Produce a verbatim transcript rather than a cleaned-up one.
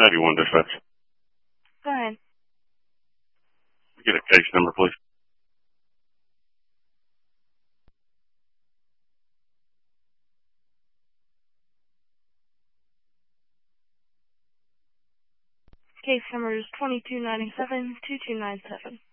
ninety-one dispatch. Go ahead. Get a case number, please. Case number is twenty-two ninety-seven, two two nine seven.